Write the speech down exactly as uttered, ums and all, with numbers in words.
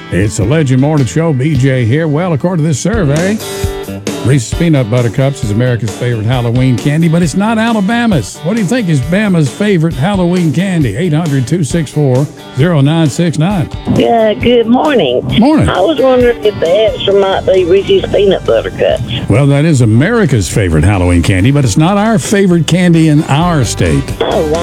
It's the Legend Morning Show. B J here. Well, according to this survey, Reese's Peanut Butter Cups is America's favorite Halloween candy, but it's not Alabama's. What do you think is Bama's favorite Halloween candy? eight hundred, two six four, oh nine six nine. Yeah, good morning. Morning. I was wondering if the answer might be Reese's Peanut Butter Cups. Well, that is America's favorite Halloween candy, but it's not our favorite candy in our state. Oh, wow.